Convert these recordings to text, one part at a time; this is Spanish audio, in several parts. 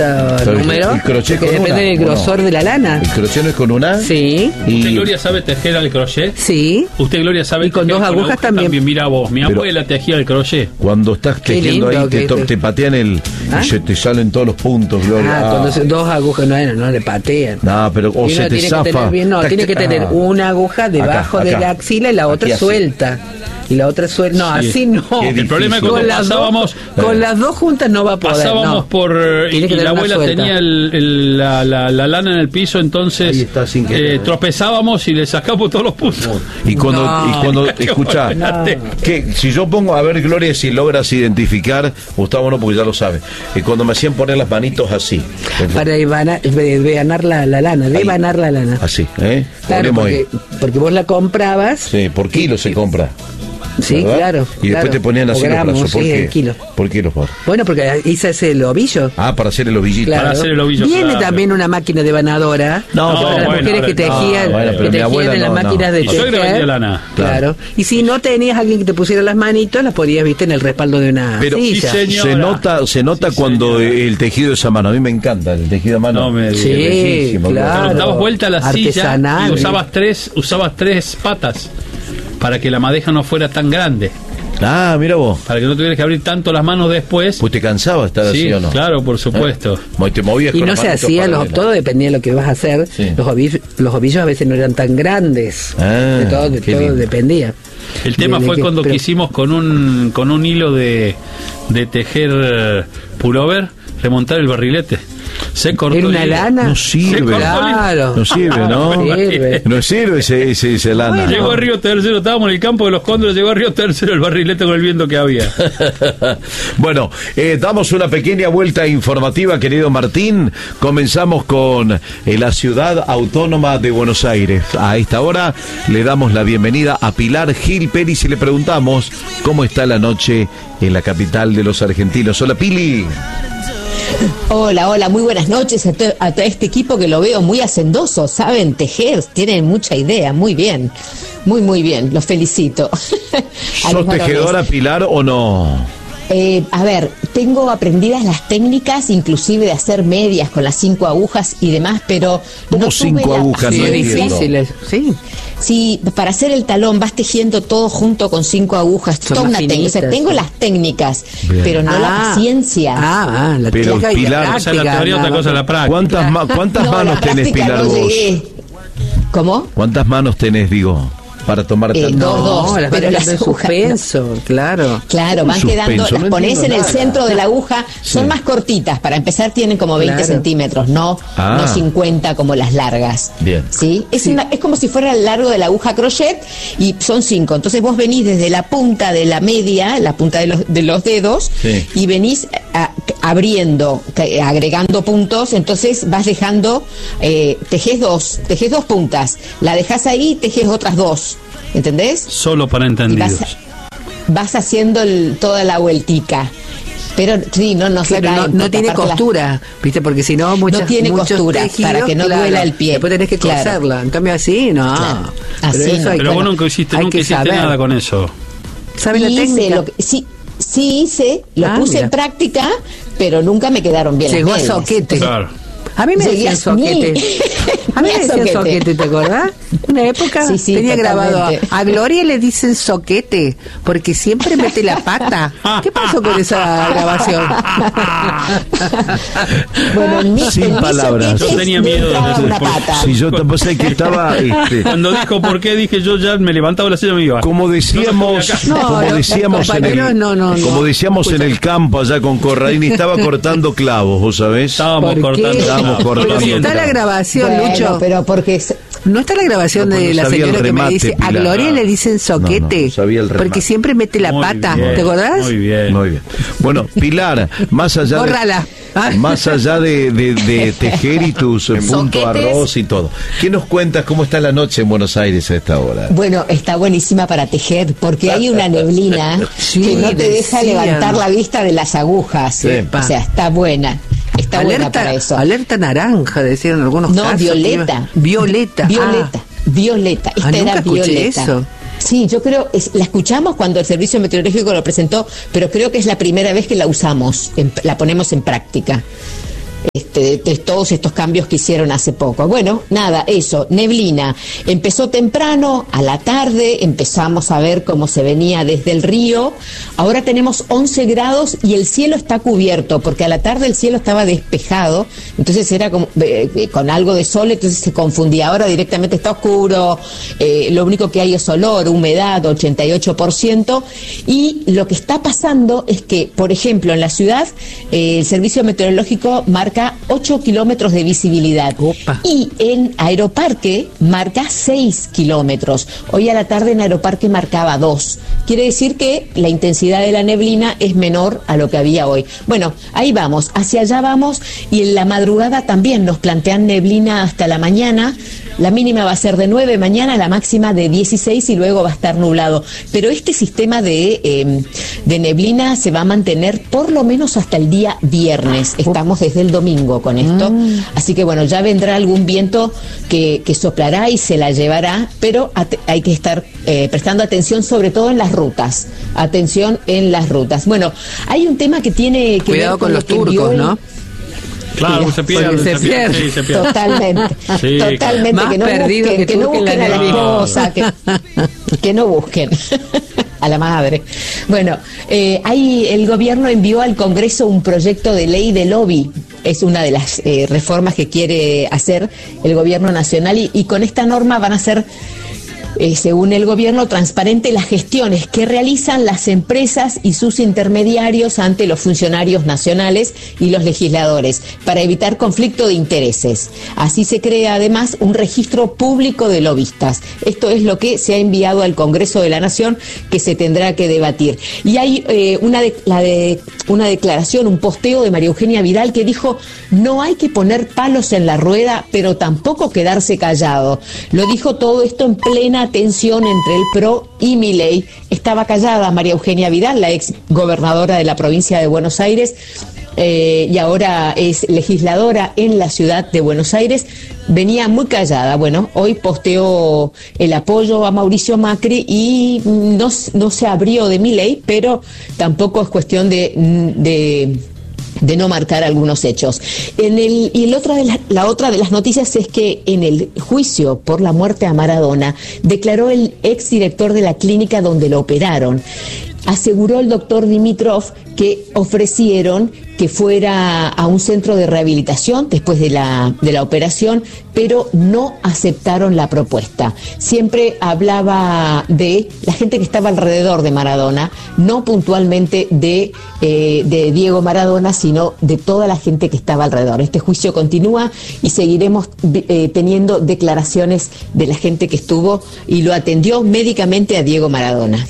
número. El crochet que con depende del grosor de la lana. ¿El crochet no es con una? Sí. ¿Usted, Gloria, sabe tejer al crochet? Sí. ¿Usted, Gloria, sabe y con tejer dos agujas también? Mira vos, mi abuela tejía el crochet. Cuando estás tejiendo lindo, ahí, te patean y te salen todos los puntos, Gloria. Cuando dos agujas no le patean. No, pero o se te zafa. Tiene que tener una aguja debajo de la axila y la otra suelta. Y la otra suelta. No, así no. El problema es cuando pasábamos. Con las dos juntas no va a poder. Pasábamos por. Y la abuela tenía la lana en el piso, entonces tropezábamos y le sacamos todos los puntos. Y cuando escuchá, que si yo pongo, a ver, Gloria, si logras identificar, Gustavo no, porque ya lo sabe, cuando me hacían poner las manitos así. Para devanar la lana, devanar la lana. Así, Claro, porque vos la comprabas. Sí, por kilo se compra. Sí, ¿verdad? claro. Y después te ponían así los brazos. ¿Por qué? Kilo. ¿Por qué los brazos? Bueno, porque ahí se hace el ovillo. Para hacer el ovillito. Claro. Para hacer el ovillo. Viene también una máquina devanadora. Las mujeres que tejían, en las máquinas de tejer. Lana. Claro. Y si no tenías alguien que te pusiera las manitos, las podías, viste, en el respaldo de una silla. Se nota cuando el tejido es a mano. A mí me encanta el tejido a mano. Sí, claro. Cuando dabas vuelta a la silla y usabas tres patas para que la madeja no fuera tan grande. Mira vos. Para que no tuvieras que abrir tanto las manos después. Pues te cansaba estar así, ¿o no? Claro, por supuesto. Te movías y con no se hacía, todo dependía de lo que vas a hacer. Sí. Los ovillos a veces no eran tan grandes. De todo dependía. El tema fue cuando quisimos con un hilo de tejer pullover remontar el barrilete. Se cortó. ¿Era una lana? No sirve. Claro. No sirve, ¿no? No sirve ese lana. Bueno. Llegó a Río Tercero, estábamos en el campo de los Cóndores, llegó a Río Tercero el barrilete con el viento que había. Bueno, damos una pequeña vuelta informativa, querido Martín. Comenzamos con la ciudad autónoma de Buenos Aires. A esta hora le damos la bienvenida a Pilar Gil Pérez y le preguntamos cómo está la noche en la capital de los argentinos. Hola, Pili. Hola, muy buenas noches a todo este equipo que lo veo muy hacendoso, saben tejer, tienen mucha idea, muy bien, muy bien, los felicito. ¿Sos tejedora, Pilar, o no? A ver, tengo aprendidas las técnicas, inclusive de hacer medias con las 5 agujas y demás, pero ¿cómo no 5 agujas? No es difícil, sí. Sí, para hacer el talón vas tejiendo todo junto con 5 agujas, toda una técnica. O sea, tengo las técnicas, pero no la paciencia. La pero Pilar, esa es la teoría, otra cosa es la práctica. ¿Cuántas manos tenés, Pilar, vos? ¿Cómo? ¿Cuántas manos tenés, digo? Para tomar dos, pero las agujas suspenso, claro, van quedando, las pones en el centro de la aguja, son más cortitas, para empezar tienen como 20 centímetros, no 50 como las largas. Bien. ¿Sí? Es como si fuera el largo de la aguja crochet y son 5, entonces vos venís desde la punta de la media, la punta de los dedos, y venís abriendo, agregando puntos, entonces vas dejando, tejes dos puntas, la dejás ahí y tejes otras 2. ¿Entendés? Solo para entendidos. Vas haciendo toda la vueltica. Pero sí, no se cae. No tiene costura, ¿viste? Porque si no, no tiene costura tejidos, para que no duela el pie. Después tenés que coserla. En cambio, así, no. Claro. Pero vos nunca hiciste nada con eso. ¿Sabes la técnica? Sí hice, lo puse en práctica, pero nunca me quedaron bien. Llegó las medias. A soquete. Claro. A mí me decían soquete. A mí me decían soquete, ¿te acordás? Una época tenía grabado a Gloria le dicen soquete porque siempre mete la pata. ¿Qué pasó con esa grabación? Bueno, sin palabras. Yo tenía miedo de una pata. Si yo tampoco sé que estaba cuando dijo por qué, dije yo ya me levantaba la silla y me iba. Como decíamos en el campo allá con Corradini, estaba cortando clavos, ¿vos sabés? Estábamos cortando. Pero si está la grabación, Lucho. Pero porque no está la grabación de la señora que me dice, Pilar. A Gloria le dicen soquete, porque siempre mete la pata, ¿te acordás? Muy bien. Bueno, Pilar, más allá de tejer y tus punto arroz y todo, ¿qué nos cuentas? ¿Cómo está la noche en Buenos Aires a esta hora? Bueno, está buenísima para tejer, porque hay una neblina que no te deja levantar la vista de las agujas. O sea, está buena. Está buena para eso. Alerta naranja, decían algunos casos. No, violeta. Violeta. Esta era violeta. Eso. Sí, yo creo, la escuchamos cuando el Servicio Meteorológico lo presentó, pero creo que es la primera vez que la usamos, la ponemos en práctica. de todos estos cambios que hicieron hace poco. Bueno, nada, eso, neblina. Empezó temprano, a la tarde empezamos a ver cómo se venía desde el río. Ahora tenemos 11 grados y el cielo está cubierto, porque a la tarde el cielo estaba despejado, entonces era como, con algo de sol, entonces se confundía. Ahora directamente está oscuro, lo único que hay es olor, humedad, 88%, y lo que está pasando es que, por ejemplo, en la ciudad, el Servicio Meteorológico marca 8 kilómetros de visibilidad. Opa. Y en Aeroparque marca 6 kilómetros. Hoy a la tarde en Aeroparque marcaba 2. Quiere decir que la intensidad de la neblina es menor a lo que había hoy. Bueno, ahí vamos, hacia allá vamos, y en la madrugada también nos plantean neblina hasta la mañana. La mínima va a ser de 9 mañana, la máxima de 16 y luego va a estar nublado. Pero este sistema de neblina se va a mantener por lo menos hasta el día viernes. Estamos desde el domingo con esto. Así que bueno, ya vendrá algún viento que soplará y se la llevará, pero hay que estar prestando atención, sobre todo en las rutas. Atención en las rutas. Bueno, hay un tema que tiene que cuidado ver con los turcos, ¿no? Claro, se pierde. Totalmente. Sí, totalmente. Más que no perdido busquen, que no busquen a la esposa, que no busquen a la madre. Bueno, ahí el gobierno envió al Congreso un proyecto de ley de lobby. Es una de las reformas que quiere hacer el gobierno nacional, y con esta norma van a ser, según el gobierno, transparente las gestiones que realizan las empresas y sus intermediarios ante los funcionarios nacionales y los legisladores, para evitar conflicto de intereses. Así se crea además un registro público de lobistas. Esto es lo que se ha enviado al Congreso de la Nación, que se tendrá que debatir. Y hay una declaración, un posteo de María Eugenia Vidal, que dijo: no hay que poner palos en la rueda, pero tampoco quedarse callado. Lo dijo todo esto en plena tensión entre el PRO y Milei. Estaba callada María Eugenia Vidal, la ex gobernadora de la provincia de Buenos Aires, y ahora es legisladora en la ciudad de Buenos Aires. Venía muy callada. Bueno, hoy posteó el apoyo a Mauricio Macri y no se abrió de Milei, pero tampoco es cuestión de no marcar algunos hechos. La otra de las noticias es que en el juicio por la muerte a Maradona declaró el exdirector de la clínica donde lo operaron. Aseguró el doctor Dimitrov que ofrecieron que fuera a un centro de rehabilitación después de la operación, pero no aceptaron la propuesta. Siempre hablaba de la gente que estaba alrededor de Maradona, no puntualmente de Diego Maradona, sino de toda la gente que estaba alrededor. Este juicio continúa y seguiremos teniendo declaraciones de la gente que estuvo y lo atendió médicamente a Diego Maradona.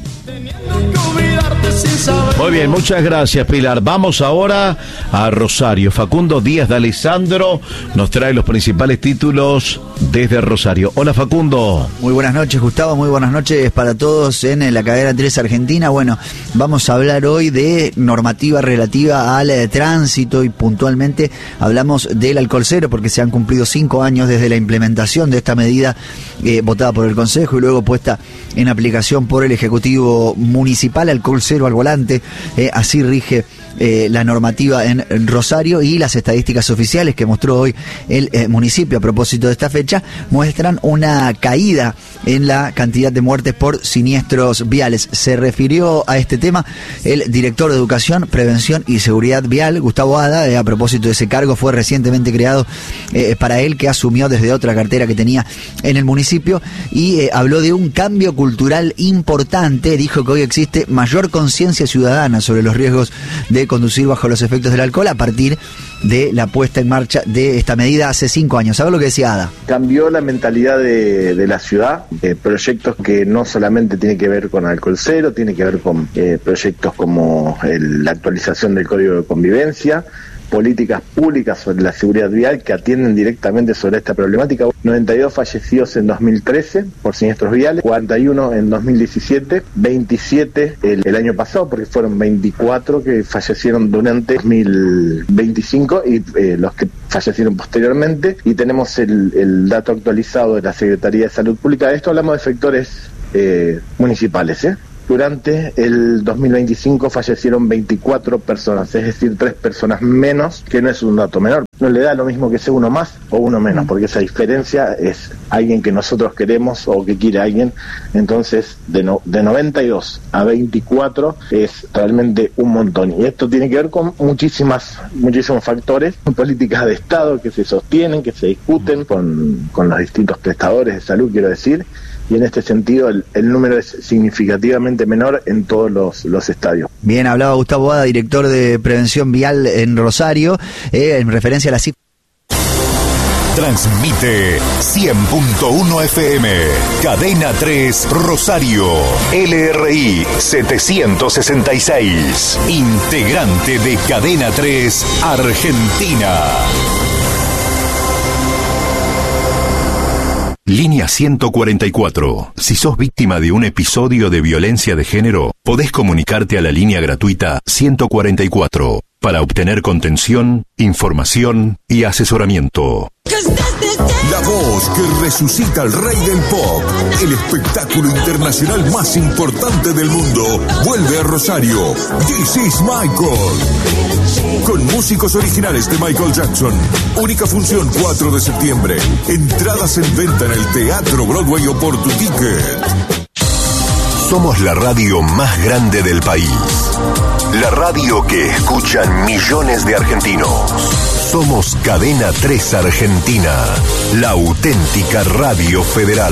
Muy bien, muchas gracias, Pilar. Vamos ahora a Rosario. Facundo Díaz de Alessandro nos trae los principales títulos desde Rosario. Hola, Facundo. Muy buenas noches, Gustavo. Muy buenas noches para todos en la cadena 3 Argentina. Bueno, vamos a hablar hoy de normativa relativa al tránsito, y puntualmente hablamos del alcohol cero, porque se han cumplido 5 años desde la implementación de esta medida votada por el Consejo y luego puesta en aplicación por el Ejecutivo Municipal. Alcohol cero al volante, así rige la normativa en Rosario, y las estadísticas oficiales que mostró hoy el municipio a propósito de esta fecha muestran una caída en la cantidad de muertes por siniestros viales. Se refirió a este tema el director de Educación, Prevención y Seguridad Vial, Gustavo Ada, a propósito de ese cargo. Fue recientemente creado para él, que asumió desde otra cartera que tenía en el municipio, y habló de un cambio cultural importante. Dijo que hoy existe mayor conciencia ciudadana sobre los riesgos de conducir bajo los efectos del alcohol a partir de la puesta en marcha de esta medida hace 5 años. ¿Sabes lo que decía Ada? Cambió la mentalidad de la ciudad, proyectos que no solamente tienen que ver con alcohol cero, tiene que ver con proyectos como la actualización del Código de Convivencia, políticas públicas sobre la seguridad vial que atienden directamente sobre esta problemática. 92 fallecidos en 2013 por siniestros viales, 41 en 2017, 27 el año pasado, porque fueron 24 que fallecieron durante 2025 y los que fallecieron posteriormente. Y tenemos el dato actualizado de la Secretaría de Salud Pública. De esto hablamos de sectores municipales, durante el 2025 fallecieron 24 personas, es decir, 3 personas menos, que no es un dato menor. No le da lo mismo que sea uno más o uno menos, porque esa diferencia es alguien que nosotros queremos o que quiere alguien. Entonces, de 92 a 24 es realmente un montón. Y esto tiene que ver con muchísimos factores, políticas de Estado que se sostienen, que se discuten con los distintos prestadores de salud, quiero decir. Y en este sentido el número es significativamente menor en todos los estadios. Bien, hablaba Gustavo Bada, director de Prevención Vial en Rosario, en referencia a la cifra. Transmite 100.1 FM, Cadena 3 Rosario, LRI 766, integrante de Cadena 3 Argentina. Línea 144. Si sos víctima de un episodio de violencia de género, podés comunicarte a la línea gratuita 144 para obtener contención, información y asesoramiento. La voz que resucita al rey del pop, el espectáculo internacional más importante del mundo, vuelve a Rosario. This is Michael. Con músicos originales de Michael Jackson. Única función 4 de septiembre. Entradas en venta en el Teatro Broadway o por tu ticket. Somos la radio más grande del país. La radio que escuchan millones de argentinos. Somos Cadena 3 Argentina, la auténtica radio federal.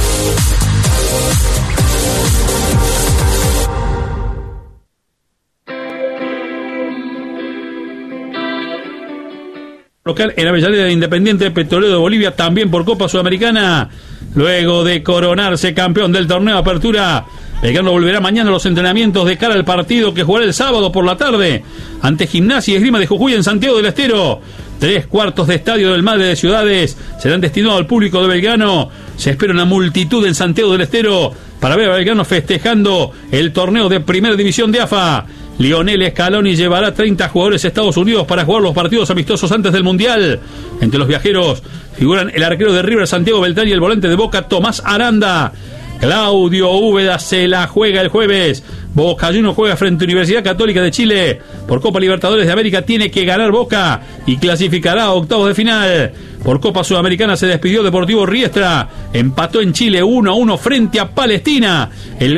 Local en Avellaneda de Independiente Petrolero de Bolivia, también por Copa Sudamericana. Luego de coronarse campeón del torneo Apertura, Belgrano volverá mañana a los entrenamientos de cara al partido que jugará el sábado por la tarde ante Gimnasia y Esgrima de Jujuy en Santiago del Estero. 3/4 de estadio del Madre de Ciudades serán destinados al público de Belgrano. Se espera una multitud en Santiago del Estero para ver a Belgrano festejando el torneo de Primera División de AFA. Lionel Scaloni llevará 30 jugadores a Estados Unidos para jugar los partidos amistosos antes del Mundial. Entre los viajeros figuran el arquero de River Santiago Beltrán y el volante de Boca Tomás Aranda. Claudio Úbeda se la juega el jueves. Boca Juniors juega frente a Universidad Católica de Chile. Por Copa Libertadores de América tiene que ganar Boca y clasificará a octavos de final. Por Copa Sudamericana se despidió Deportivo Riestra. Empató en Chile 1-1 frente a Palestino,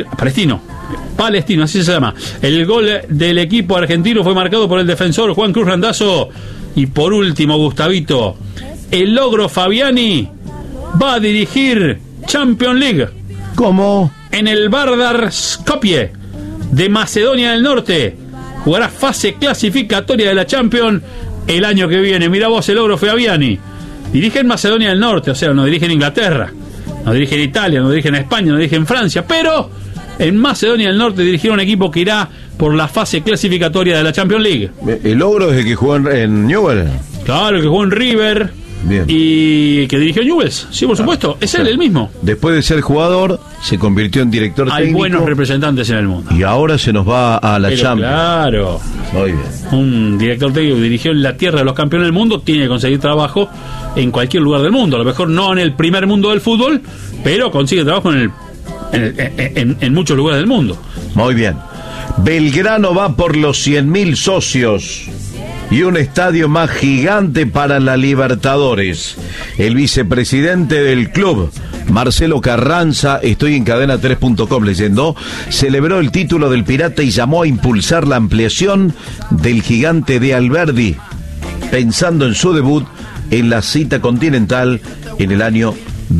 así se llama. El gol del equipo argentino fue marcado por el defensor Juan Cruz Randazzo. Y por último, Gustavito, el Logro Fabiani va a dirigir Champions League. ¿Cómo? En el Vardar Skopje de Macedonia del Norte. Jugará fase clasificatoria de la Champions el año que viene. Mirá vos, el Logro Fabiani. Dirige en Macedonia del Norte, o sea, no dirige en Inglaterra, no dirige en Italia, no dirige en España, no dirige en Francia, pero en Macedonia del Norte dirigirá un equipo que irá por la fase clasificatoria de la Champions League. ¿El Logro es el que jugó en Newell's? Claro, el que jugó en River. Bien. Y que dirigió Newell's, sí, por supuesto, es él el mismo. Después de ser jugador, se convirtió en director técnico. Hay buenos representantes en el mundo. Y ahora se nos va a la Champions. Claro. Muy bien. Un director técnico que dirigió en la tierra de los campeones del mundo tiene que conseguir trabajo en cualquier lugar del mundo. A lo mejor no en el primer mundo del fútbol, pero consigue trabajo en muchos lugares del mundo. Muy bien. Belgrano va por los 100.000 socios y un estadio más gigante para la Libertadores. El vicepresidente del club, Marcelo Carranza, estoy en cadena3.com leyendo, celebró el título del Pirata y llamó a impulsar la ampliación del gigante de Alberdi, pensando en su debut en la cita continental en el año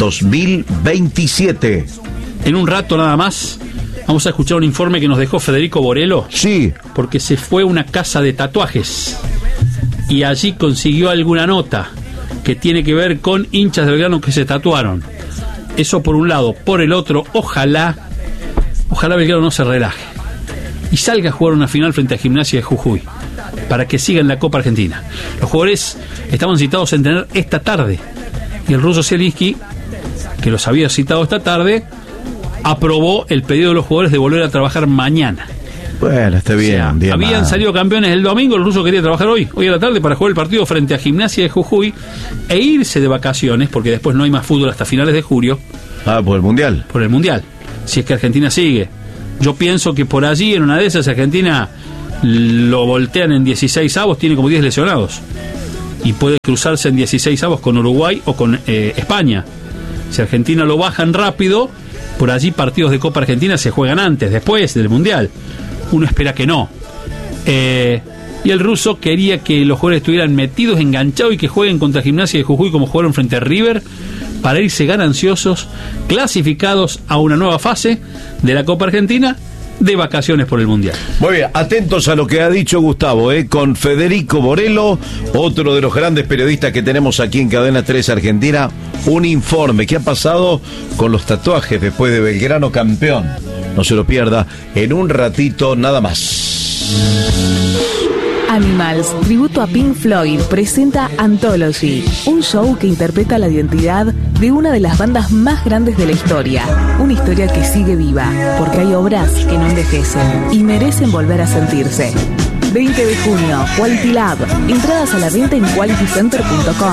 2027. En un rato nada más vamos a escuchar un informe que nos dejó Federico Borello. Sí. Porque se fue a una casa de tatuajes y allí consiguió alguna nota que tiene que ver con hinchas de Belgrano que se tatuaron. Eso por un lado. Por el otro, ojalá Belgrano no se relaje y salga a jugar una final frente a Gimnasia de Jujuy para que siga en la Copa Argentina. Los jugadores estaban citados a entrenar esta tarde y el ruso Zielinski, que los había citado esta tarde, aprobó el pedido de los jugadores de volver a trabajar mañana. Bueno, está bien. O sea, habían salido campeones el domingo, el ruso quería trabajar hoy a la tarde para jugar el partido frente a Gimnasia de Jujuy e irse de vacaciones, porque después no hay más fútbol hasta finales de julio. Por el Mundial. Por el Mundial, si es que Argentina sigue. Yo pienso que por allí, en una de esas, Argentina lo voltean en 16avos, tiene como 10 lesionados. Y puede cruzarse en 16avos con Uruguay o con España. Si Argentina lo bajan rápido, por allí partidos de Copa Argentina se juegan antes, después del Mundial. Uno espera que no. Y el ruso quería que los jugadores estuvieran metidos, enganchados y que jueguen contra Gimnasia de Jujuy como jugaron frente a River, para irse gananciosos, clasificados a una nueva fase de la Copa Argentina, de vacaciones por el Mundial. Muy bien, atentos a lo que ha dicho Gustavo, con Federico Borello, otro de los grandes periodistas que tenemos aquí en Cadena 3 Argentina, un informe. ¿Qué ha pasado con los tatuajes después de Belgrano campeón? No se lo pierda, en un ratito nada más. Animals, tributo a Pink Floyd, presenta Anthology, un show que interpreta la identidad de una de las bandas más grandes de la historia. Una historia que sigue viva, porque hay obras que no envejecen y merecen volver a sentirse. 20 de junio, Quality Lab. Entradas a la venta en qualitycenter.com.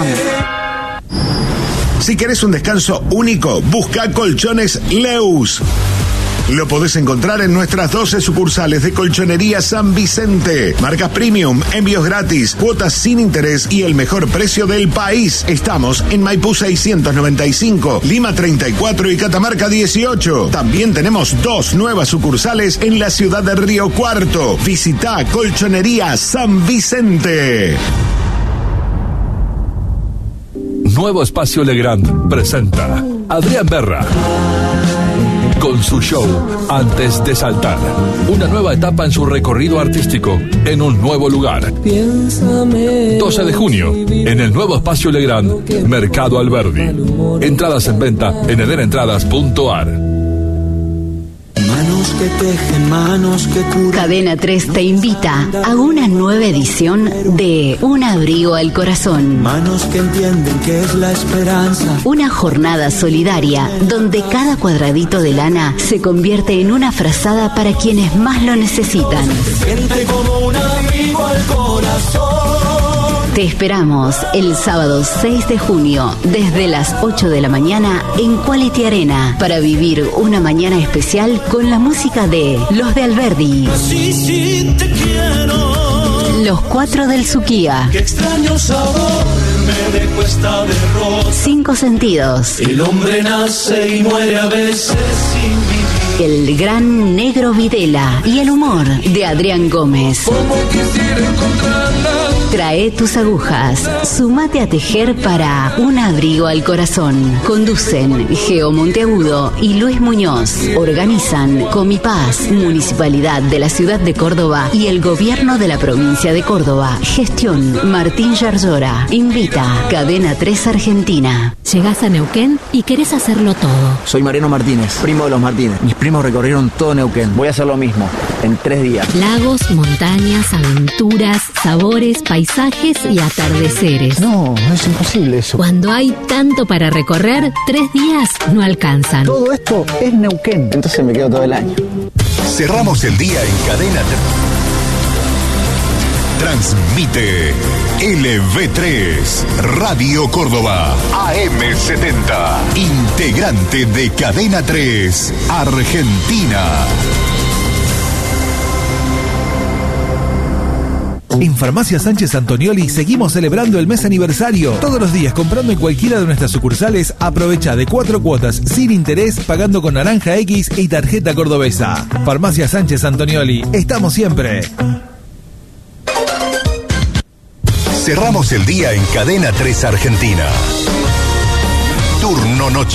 Si querés un descanso único, busca Colchones Leus. Lo podés encontrar en nuestras 12 sucursales de Colchonería San Vicente. Marcas premium, envíos gratis, cuotas sin interés y el mejor precio del país. Estamos en Maipú 695, Lima 34 y Catamarca 18. También tenemos 2 nuevas sucursales en la ciudad de Río Cuarto. Visita Colchonería San Vicente. Nuevo Espacio Legrand presenta Adrián Berra con su show Antes de Saltar. Una nueva etapa en su recorrido artístico en un nuevo lugar. 12 de junio en el Nuevo Espacio Legrand, Mercado Alberdi. Entradas en venta en edenentradas.ar. Manos que tejen, manos que curan. Cadena 3 te invita a una nueva edición de Un Abrigo al Corazón. Manos que entienden que es la esperanza. Una jornada solidaria donde cada cuadradito de lana se convierte en una frazada para quienes más lo necesitan. Siente como un abrigo al corazón. Te esperamos el sábado 6 de junio desde las 8 de la mañana en Quality Arena para vivir una mañana especial con la música de Los de Alberdi, Sí, te quiero. Los 4 del Suquía, Qué extraño sabor me dejó esta derrota. 5 Sentidos, El hombre nace y muere a veces sin vivir. el gran Negro Videla y el humor de Adrián Gómez. Como quisiera encontrarla. Trae tus agujas, sumate a tejer para Un Abrigo al Corazón. Conducen Geo Monteagudo y Luis Muñoz. Organizan Comipaz, Municipalidad de la Ciudad de Córdoba y el Gobierno de la Provincia de Córdoba. Gestión Martín Yarzora. Invita Cadena 3 Argentina. Llegás a Neuquén y querés hacerlo todo. Soy Mariano Martínez, primo de los Martínez. Mis primos recorrieron todo Neuquén. Voy a hacer lo mismo, en 3 días. Lagos, montañas, aventuras, sabores, paisajes y atardeceres. No, es imposible eso. Cuando hay tanto para recorrer, 3 días no alcanzan. Todo esto es Neuquén. Entonces me quedo todo el año. Cerramos el día en Cadena 3. Transmite LV3 Radio Córdoba AM70, integrante de Cadena 3 Argentina. En Farmacia Sánchez Antonioli seguimos celebrando el mes aniversario. Todos los días comprando en cualquiera de nuestras sucursales, aprovecha de 4 cuotas sin interés, pagando con Naranja X y tarjeta cordobesa. Farmacia Sánchez Antonioli, estamos siempre. Cerramos el día en Cadena 3 Argentina. Turno noche.